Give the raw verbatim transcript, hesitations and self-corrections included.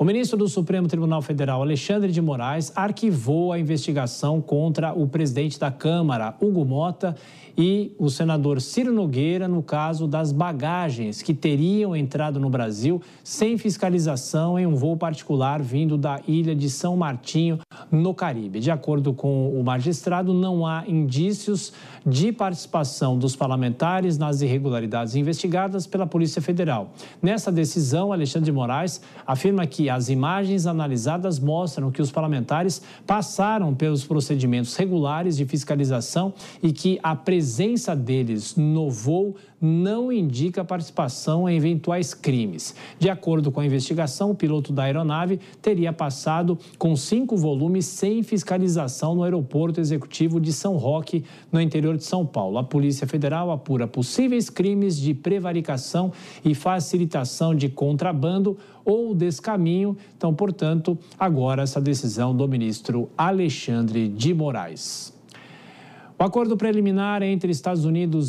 O ministro do Supremo Tribunal Federal, Alexandre de Moraes, arquivou a investigação contra o presidente da Câmara, Hugo Mota, e o senador Ciro Nogueira no caso das bagagens que teriam entrado no Brasil sem fiscalização em um voo particular vindo da ilha de São Martinho, no Caribe. De acordo com o magistrado, não há indícios de participação dos parlamentares nas irregularidades investigadas pela Polícia Federal. Nessa decisão, Alexandre de Moraes afirma que as imagens analisadas mostram que os parlamentares passaram pelos procedimentos regulares de fiscalização e que a presença deles no voo não indica participação em eventuais crimes. De acordo com a investigação, o piloto da aeronave teria passado com cinco volumes sem fiscalização no aeroporto executivo de São Roque, no interior de São Paulo. A Polícia Federal apura possíveis crimes de prevaricação e facilitação de contrabando ou descaminho. Então, portanto, agora essa decisão do ministro Alexandre de Moraes. O acordo preliminar entre Estados Unidos